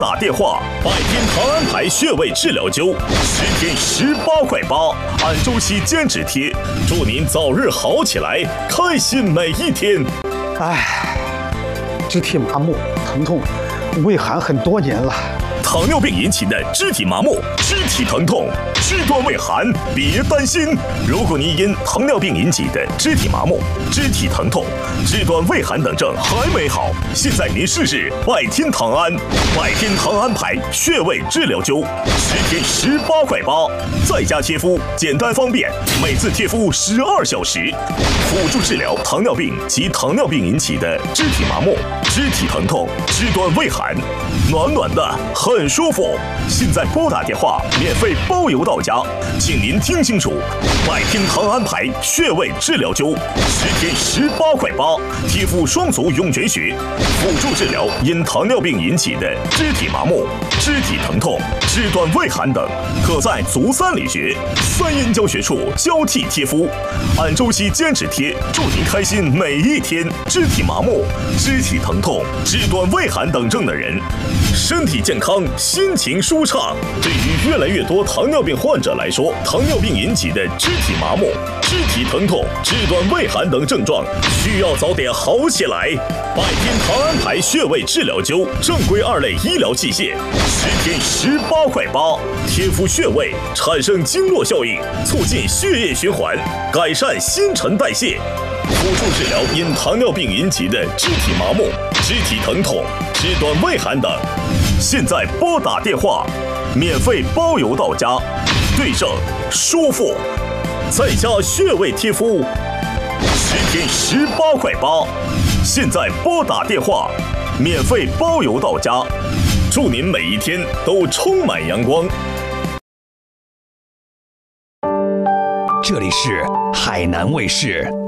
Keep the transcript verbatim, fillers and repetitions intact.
打电话，百天堂安牌穴位治疗灸，十天十八块八，按周期减脂贴，祝您早日好起来，开心每一天。 唉，肢体麻木、疼痛、畏寒很多年了。 糖尿病引起的肢体麻木、肢体疼痛、肢端畏寒，别担心。如果您因糖尿病引起的肢体麻木、肢体疼痛、肢端畏寒等症还没好，现在您试试百天堂安，百天堂安牌穴位治疗灸，十天十八块八，在家贴敷，简单方便，每次贴敷十二小时，辅助治疗糖尿病及糖尿病引起的肢体麻木、肢体疼痛、肢端畏寒，暖暖的很舒服。现在拨打电话，免费包邮到家，请您听清楚，百天堂安牌穴位治疗灸，十天十八块八，贴敷双足涌泉穴，辅助治疗因糖尿病引起的肢体麻木、肢体疼痛、肢端畏寒等，可在足三里穴、三阴交穴处交替贴敷，按周期减脂贴，祝您开心每一天。肢体麻木、肢体疼痛、肢端畏寒等症的人，身体健康，心情舒畅。对于越来越多糖尿病患者来说，糖尿病引起的肢体麻木、肢体疼痛、肢端畏寒等症状，需要早点好起来。百天堂安牌穴位治疗灸，正规二类医疗器械，十天十八块八，贴敷穴位产生经络效应，促进血液循环，改善新陈代谢，辅助治疗因糖尿病引起的肢体麻木、肢体疼痛、肢端畏寒等。现在拨打电话，免费包邮到家，对症舒服，在家穴位贴敷，十天十八块八。现在拨打电话，免费包邮到家，祝您每一天都充满阳光。 这里是海南卫视。